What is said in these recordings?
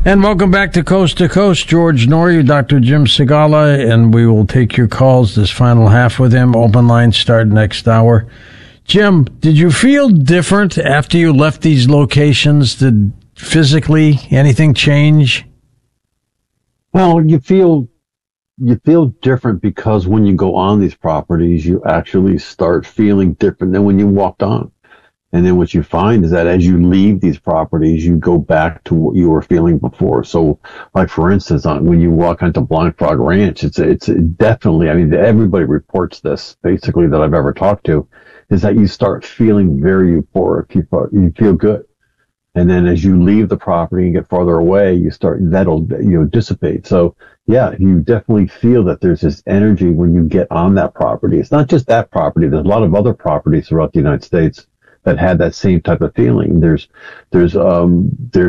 And welcome back to Coast, George Noory, Dr. Jim Segala, and we will take your calls this final half with him. Open lines start next hour. Jim, did you feel different after you left these locations? Did physically anything change? Well, you feel different because when you go on these properties, you actually start feeling different than when you walked on. And then what you find is that as you leave these properties, you go back to what you were feeling before. So, like for instance, when you walk onto Blind Frog Ranch, it's definitely, I mean, everybody reports this basically that I've ever talked to, is that you start feeling very euphoric. You feel good. And then as you leave the property and get farther away, that'll dissipate. So yeah, you definitely feel that there's this energy when you get on that property. It's not just that property. There's a lot of other properties throughout the United States that had that same type of feeling. There's just all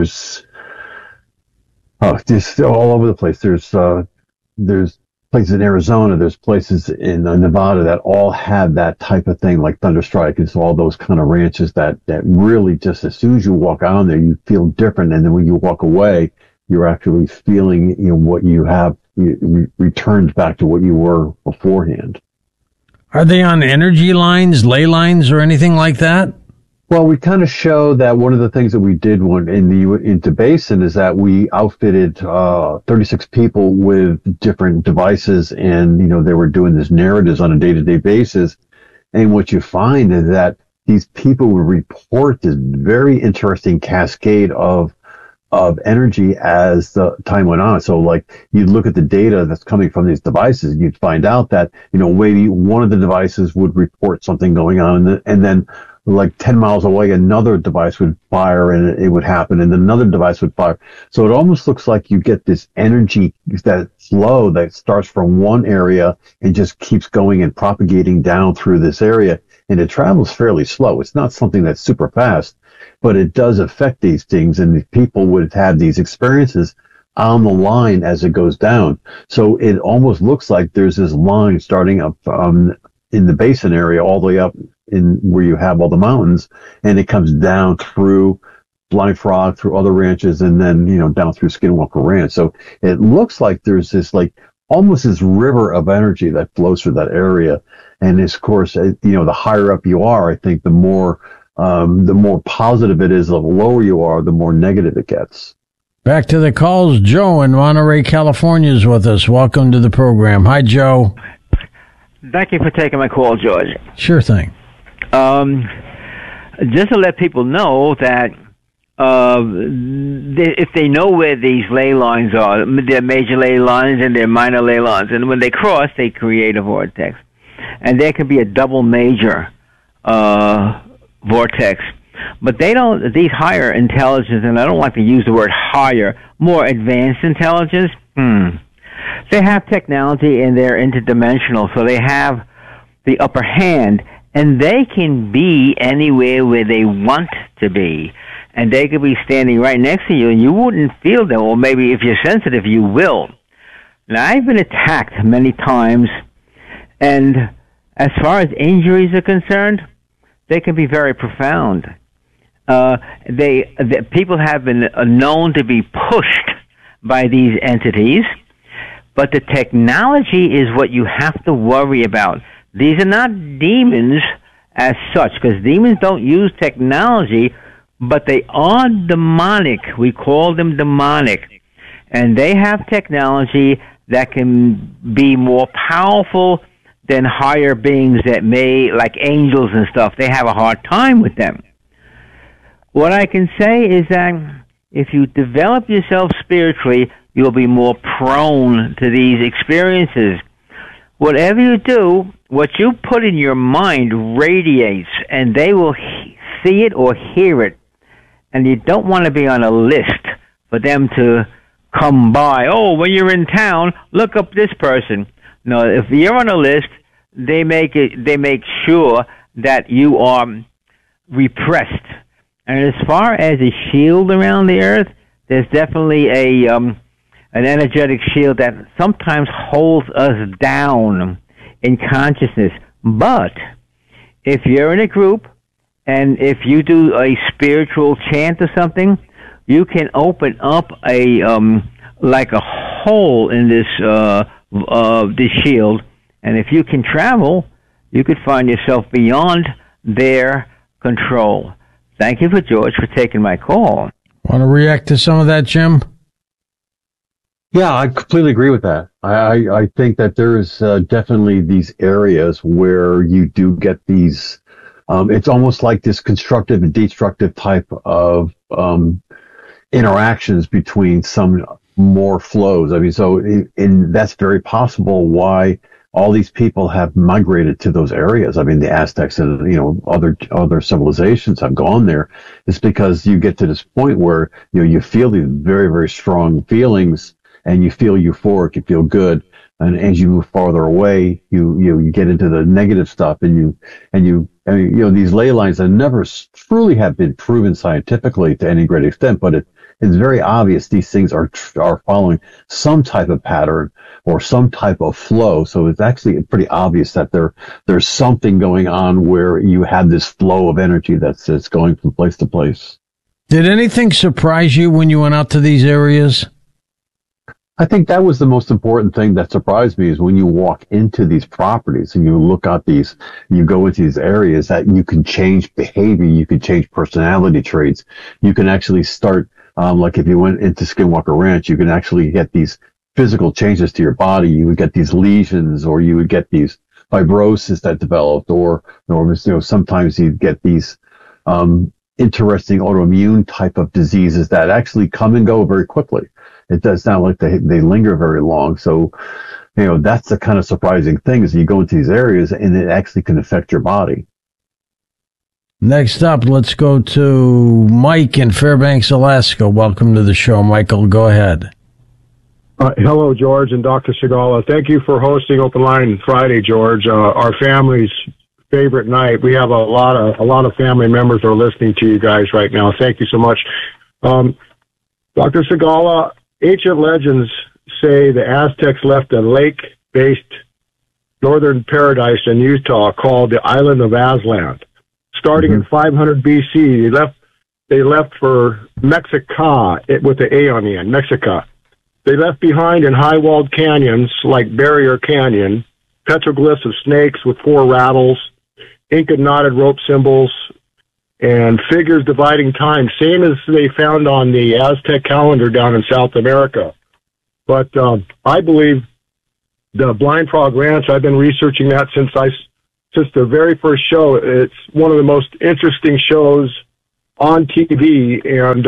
over the place. There's places in Arizona, there's places in Nevada that all have that type of thing, like Thunderstrike. It's all those kind of ranches that really just as soon as you walk out on there, you feel different. And then when you walk away, you're actually feeling, what you have returned back to what you were beforehand. Are they on energy lines, ley lines, or anything like that? Well, we kind of show that one of the things that we did into Basin is that we outfitted 36 people with different devices, and they were doing this narratives on a day-to-day basis. And what you find is that these people would report this very interesting cascade of energy as the time went on. So like you'd look at the data that's coming from these devices, and you'd find out that, maybe one of the devices would report something going on, and then like 10 miles away, another device would fire and it would happen, and another device would fire. So it almost looks like you get this energy, that flow that starts from one area and just keeps going and propagating down through this area. And it travels fairly slow. It's not something that's super fast, but it does affect these things. And people would have these experiences on the line as it goes down. So it almost looks like there's this line starting up in the Basin area all the way up in where you have all the mountains, and it comes down through Blind Frog, through other ranches, and then, down through Skinwalker Ranch. So it looks like there's this, like, almost this river of energy that flows through that area. And of course, the higher up you are, I think the more positive it is. The lower you are, the more negative it gets. Back to the calls. Joe in Monterey, California is with us. Welcome to the program. Hi, Joe. Thank you for taking my call, George. Sure thing. Just to let people know that if they know where these ley lines are, they're major ley lines and they're minor ley lines, and when they cross, they create a vortex. And there can be a double major vortex. But they don't, these higher intelligence, and I don't like to use the word higher, more advanced intelligence, they have technology and they're interdimensional, so they have the upper hand, and they can be anywhere where they want to be. And they could be standing right next to you, and you wouldn't feel them, or maybe if you're sensitive, you will. Now, I've been attacked many times, and as far as injuries are concerned, they can be very profound. People have been known to be pushed by these entities, but the technology is what you have to worry about. These are not demons as such, because demons don't use technology, but they are demonic. We call them demonic. And they have technology that can be more powerful than higher beings that may, like angels and stuff. They have a hard time with them. What I can say is that if you develop yourself spiritually, you'll be more prone to these experiences. Whatever you do, what you put in your mind radiates, and they will see it or hear it. And you don't want to be on a list for them to come by. Oh, when you're in town, look up this person. No, if you're on a list, they make sure that you are repressed. And as far as a shield around the earth, there's definitely an energetic shield that sometimes holds us down in consciousness. But if you're in a group, and if you do a spiritual chant or something, you can open up a like a hole in this shield, and if you can travel, you could find yourself beyond their control. Thank you, George, for taking my call. Want to react to some of that, Jim? Yeah, I completely agree with that. I think that there's definitely these areas where you do get these, it's almost like this constructive and destructive type of interactions between some more flows. I mean, so and that's very possible why all these people have migrated to those areas. I mean, the Aztecs and, other civilizations have gone there. It's because you get to this point where, you feel these very, very strong feelings and you feel euphoric, you feel good. And as you move farther away, you get into the negative stuff and these ley lines that never truly have been proven scientifically to any great extent, but it's very obvious these things are following some type of pattern or some type of flow. So it's actually pretty obvious that there's something going on where you have this flow of energy that's going from place to place. Did anything surprise you when you went out to these areas? I think that was the most important thing that surprised me is when you walk into these properties and you look at these, you go into these areas that you can change behavior, you can change personality traits, you can actually start, like if you went into Skinwalker Ranch, you can actually get these physical changes to your body. You would get these lesions, or you would get these fibrosis that developed, or sometimes you get these interesting autoimmune type of diseases that actually come and go very quickly. It does not like they linger very long. So, that's the kind of surprising thing is you go into these areas and it actually can affect your body. Next up, let's go to Mike in Fairbanks, Alaska. Welcome to the show, Michael. Go ahead. Hello, George and Dr. Segala. Thank you for hosting Open Line Friday, George. Our family's favorite night. We have a lot of family members that are listening to you guys right now. Thank you so much. Dr. Segala, ancient legends say the Aztecs left a lake-based northern paradise in Utah called the island of Aslan. Starting in 500 BC, they left for Mexica with the A on the end, Mexica. They left behind in high-walled canyons like Barrier Canyon, petroglyphs of snakes with 4 rattles, Inca knotted rope symbols, and figures dividing time, same as they found on the Aztec calendar down in South America. But I believe the Blind Frog Ranch, I've been researching that since the very first show. It's one of the most interesting shows on TV, and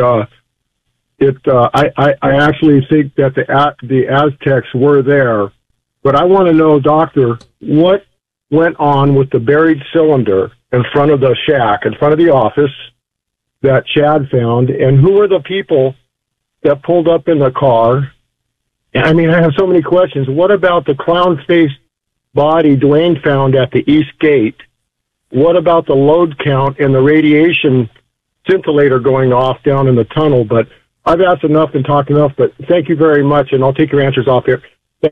I actually think that the Aztecs were there. But I want to know, Doctor, what went on with the buried cylinder in front of the shack, in front of the office that Chad found, and who were the people that pulled up in the car? I mean, I have so many questions. What about the clown-faced body Dwayne found at the east gate? What about the load count and the radiation scintillator going off down in the tunnel? But I've asked enough and talked enough, but thank you very much, and I'll take your answers off here.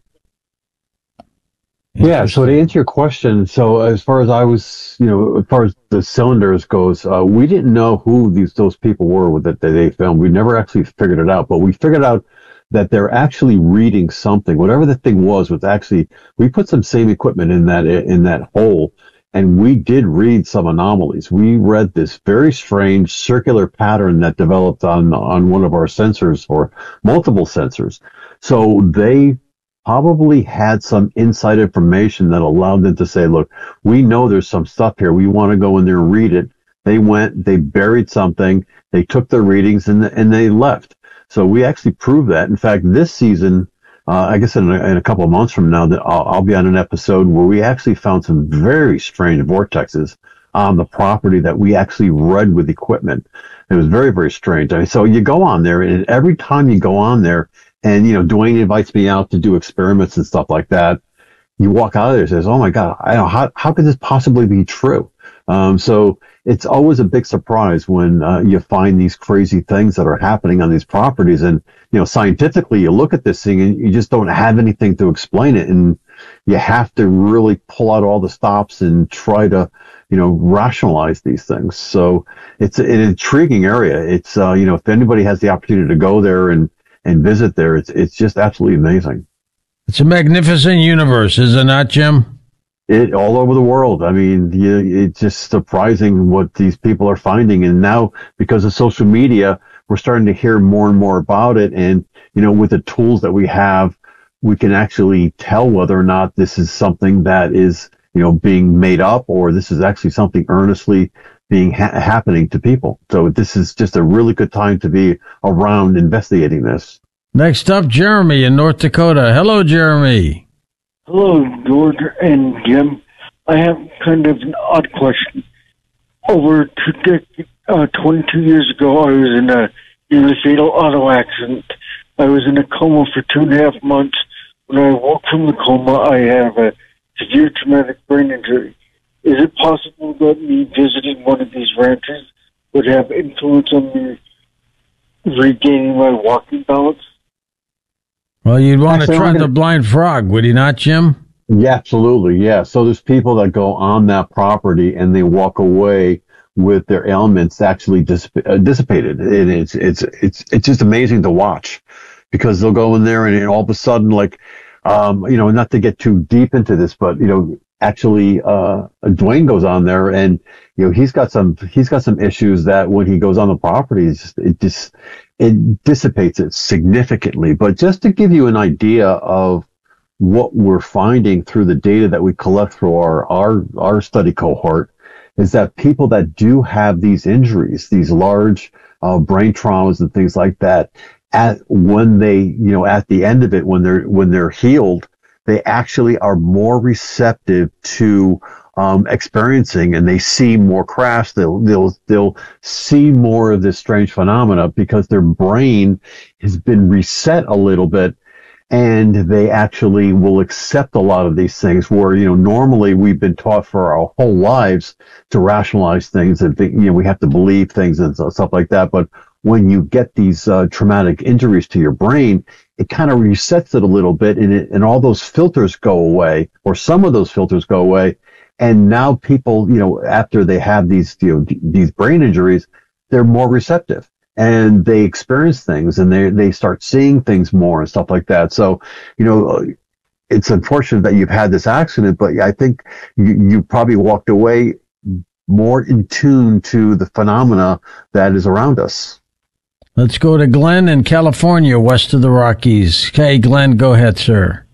Yeah, so to answer your question, so as far as as far as the cylinders goes, we didn't know who those people were that they filmed. We never actually figured it out, but we figured out that they're actually reading something. Whatever the thing was actually, we put some same equipment in that hole, and we did read some anomalies. We read this very strange circular pattern that developed on one of our sensors, or multiple sensors. So they probably had some inside information that allowed them to say, look, we know there's some stuff here. We want to go in there and read it. They went, they buried something, they took their readings, and they left. So we actually proved that. In fact, this season, I guess in a couple of months from now, that I'll be on an episode where we actually found some very strange vortexes on the property that we actually read with equipment. It was very, very strange. I mean, so you go on there, and every time you go on there, and, Dwayne invites me out to do experiments and stuff like that, you walk out of there and says, oh my God, how could this possibly be true? So it's always a big surprise when you find these crazy things that are happening on these properties. And, scientifically, you look at this thing and you just don't have anything to explain it. And you have to really pull out all the stops and try to, rationalize these things. So it's an intriguing area. It's, if anybody has the opportunity to go there and visit there, it's just absolutely amazing. It's a magnificent universe, is it not, Jim? It all over the world. I mean, it's just surprising what these people are finding. And now, because of social media, we're starting to hear more and more about it. And, with the tools that we have, we can actually tell whether or not this is something that is, being made up, or this is actually something earnestly being happening to people. So this is just a really good time to be around investigating this. Next up, Jeremy in North Dakota. Hello, Jeremy. Hello, George and Jim. I have kind of an odd question. Over 22 years ago, I was in a nearly fatal auto accident. I was in a coma for 2.5 months. When I woke from the coma, I have a severe traumatic brain injury. Is it possible that me visiting one of these ranches would have influence on me regaining my walking balance? Well, you'd want to try the blind frog, would you not, Jim? Yeah, absolutely. Yeah. So there's people that go on that property and they walk away with their ailments actually dissipated. And it's just amazing to watch, because they'll go in there and all of a sudden, like, not to get too deep into this, but, actually, Dwayne goes on there and, he's got some issues that when he goes on the property, it dissipates it significantly. But just to give you an idea of what we're finding through the data that we collect through our study cohort, is that people that do have these injuries, these large brain traumas and things like that, when they, at the end of it, when they're healed, they actually are more receptive to experiencing, and they see more crafts. They'll see more of this strange phenomena because their brain has been reset a little bit, and they actually will accept a lot of these things where, normally we've been taught for our whole lives to rationalize things and think, we have to believe things and stuff like that. But when you get these traumatic injuries to your brain, it kind of resets it a little bit, and all those filters go away, or some of those filters go away. And now people, after they have these, these brain injuries, they're more receptive, and they experience things, and they start seeing things more and stuff like that. So, it's unfortunate that you've had this accident, but I think you probably walked away more in tune to the phenomena that is around us. Let's go to Glenn in California, west of the Rockies. Okay, Glenn, go ahead, sir.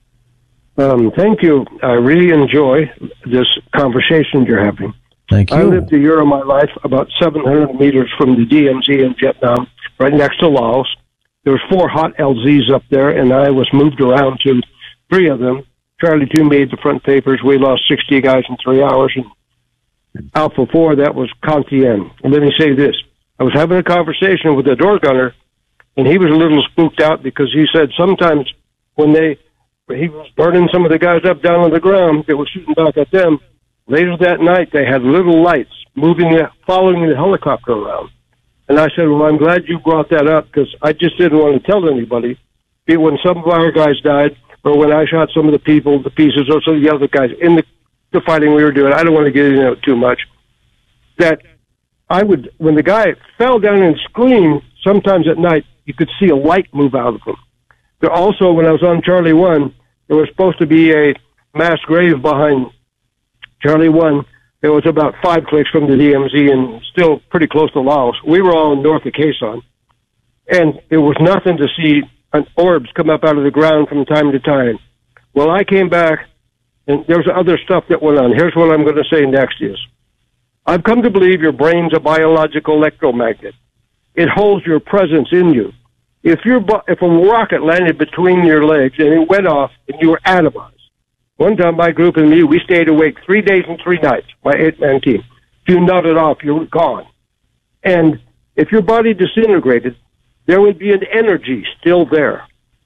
Thank you. I really enjoy this conversation you're having. Thank you. I lived a year of my life about 700 meters from the DMZ in Vietnam, right next to Laos. There was 4 hot LZs up there, and I was moved around to 3 of them. Charlie 2 made the front papers. We lost 60 guys in 3 hours. And Alpha 4, that was Cantien. And let me say this. I was having a conversation with a door gunner, and he was a little spooked out because he said sometimes when he was burning some of the guys up down on the ground, they were shooting back at them. Later that night, they had little lights following the helicopter around. And I said, well, I'm glad you brought that up, because I just didn't want to tell anybody. When some of our guys died, or when I shot some of the people, the pieces, or some of the other guys in the fighting we were doing, I don't want to get into it too much, that when the guy fell down and screamed, sometimes at night, you could see a light move out of him. There also, when I was on Charlie 1, there was supposed to be a mass grave behind Charlie 1. It was about 5 clicks from the DMZ and still pretty close to Laos. We were all north of Khe Sanh. And it was nothing to see orbs come up out of the ground from time to time. Well, I came back, and there's other stuff that went on. Here's what I'm going to say next is, I've come to believe your brain's a biological electromagnet. It holds your presence in you. If a rocket landed between your legs and it went off and you were atomized, one time my group and me, we stayed awake 3 days and 3 nights, my 8-man team. If you nodded off, you were gone. And if your body disintegrated, there would be an energy still there.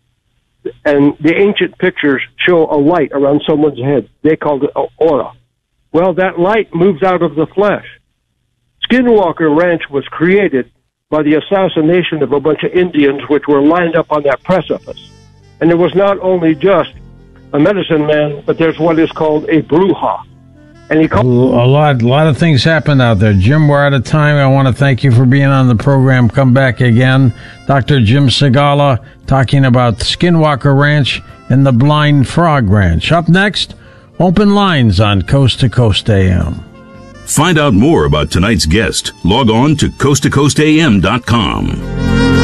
And the ancient pictures show a light around someone's head. They called it an aura. Well, that light moves out of the flesh. Skinwalker Ranch was created by the assassination of a bunch of Indians which were lined up on that precipice. And there was not only just a medicine man, but there's what is called a bruja. And you call A lot of things happened out there. Jim, we're out of time. I want to thank you for being on the program. Come back again. Dr. Jim Segala talking about Skinwalker Ranch and the Blind Frog Ranch. Up next, Open Lines on Coast to Coast AM. Find out more about tonight's guest. Log on to coasttocoastam.com.